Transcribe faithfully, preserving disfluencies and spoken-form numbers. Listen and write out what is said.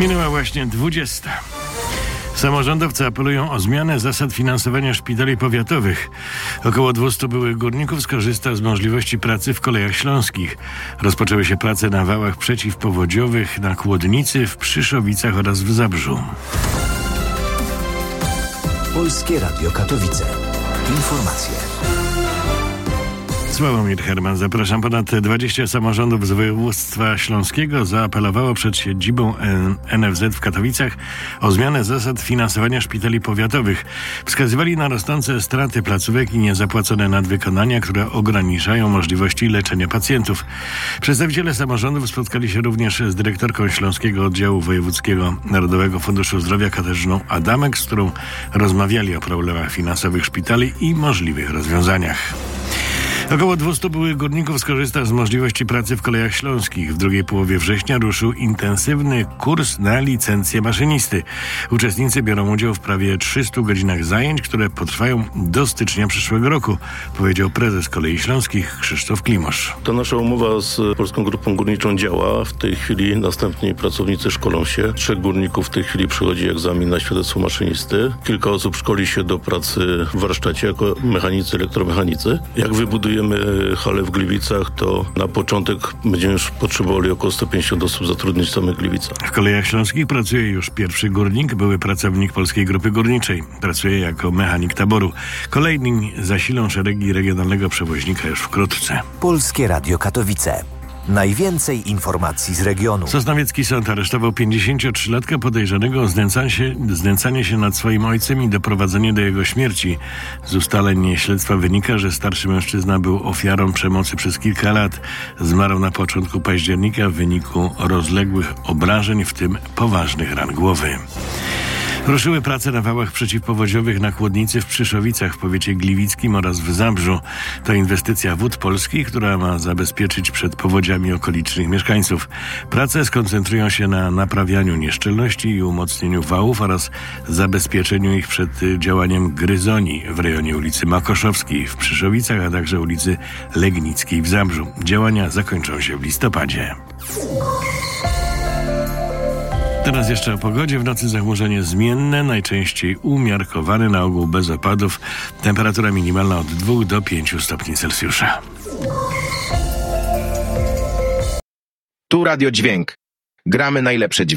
Minęła właśnie dwudziesta. Samorządowcy apelują o zmianę zasad finansowania szpitali powiatowych. Około dwieście byłych górników skorzysta z możliwości pracy w Kolejach Śląskich. Rozpoczęły się prace na wałach przeciwpowodziowych na Kłodnicy, w Przyszowicach oraz w Zabrzu. Polskie Radio Katowice. Informacje. Sławomir Herman, zapraszam. Ponad dwadzieścia samorządów z województwa śląskiego zaapelowało przed siedzibą N F Z w Katowicach o zmianę zasad finansowania szpitali powiatowych. Wskazywali na rosnące straty placówek i niezapłacone nadwykonania, które ograniczają możliwości leczenia pacjentów. Przedstawiciele samorządów spotkali się również z dyrektorką Śląskiego Oddziału Wojewódzkiego Narodowego Funduszu Zdrowia Katarzyną Adamek, z którą rozmawiali o problemach finansowych szpitali i możliwych rozwiązaniach. Około dwieście byłych górników skorzysta z możliwości pracy w Kolejach Śląskich. W drugiej połowie września ruszył intensywny kurs na licencję maszynisty. Uczestnicy biorą udział w prawie trzystu godzinach zajęć, które potrwają do stycznia przyszłego roku, powiedział prezes Kolei Śląskich Krzysztof Klimosz. Ta nasza umowa z Polską Grupą Górniczą działa. W tej chwili następni pracownicy szkolą się. Trzech górników w tej chwili przechodzi egzamin na świadectwo maszynisty. Kilka osób szkoli się do pracy w warsztacie jako mechanicy, elektromechanicy. Jak wybudujemy halę w Gliwicach, to na początek będziemy już potrzebowali około sto pięćdziesiąt osób zatrudnić w samych Gliwicach. W Kolejach Śląskich pracuje już pierwszy górnik, były pracownik Polskiej Grupy Górniczej. Pracuje jako mechanik taboru. Kolejni zasilą szeregi regionalnego przewoźnika już wkrótce. Polskie Radio Katowice. Najwięcej informacji z regionu. Sosnowiecki sąd aresztował pięćdziesięciotrzylatka podejrzanego o znęcanie się, znęcanie się nad swoim ojcem i doprowadzenie do jego śmierci. Z ustaleń śledztwa wynika, że starszy mężczyzna był ofiarą przemocy przez kilka lat. Zmarł na początku października w wyniku rozległych obrażeń, w tym poważnych ran głowy. Ruszyły prace na wałach przeciwpowodziowych na Kłodnicy, w Przyszowicach, w powiecie gliwickim oraz w Zabrzu. To inwestycja Wód Polskich, która ma zabezpieczyć przed powodziami okolicznych mieszkańców. Prace skoncentrują się na naprawianiu nieszczelności i umocnieniu wałów oraz zabezpieczeniu ich przed działaniem gryzoni w rejonie ulicy Makoszowskiej w Przyszowicach, a także ulicy Legnickiej w Zabrzu. Działania zakończą się w listopadzie. Teraz jeszcze o pogodzie. W nocy zachmurzenie zmienne, najczęściej umiarkowane, na ogół bez opadów. Temperatura minimalna od dwóch do pięciu stopni Celsjusza. Tu Radio Dźwięk. Gramy najlepsze dźwięki.